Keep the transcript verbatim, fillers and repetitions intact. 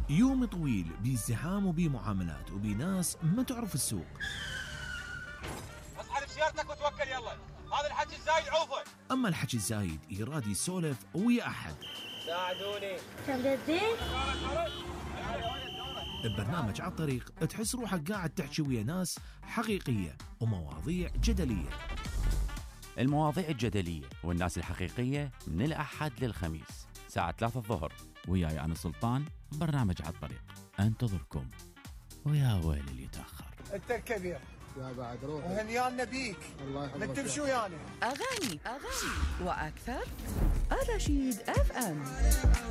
يوم طويل بازدحام وبمعاملات وبناس ما تعرف السوق. اصحى بسيارتك وتوكل يلا، هذا الحكي الزايد عوفه. أما الحكي الزايد يراد يسولف ويا أحد. ساعدوني. كم زين؟ ببرنامج على الطريق تحس روحك قاعد تحكي ويا ناس حقيقية ومواضيع جدلية. المواضيع الجدلية والناس الحقيقية من الأحد للخميس ساعة ثلاثة الظهر، وياي أنا سلطان. برنامج على الطريق انتظركم، ويا ويل اللي يتأخر. انت الكبير يا بعد روح وهنيان نبيك. الله يحفظك. نكتب شو يعني أغاني أغاني وأكثر. الرشيد اف ام.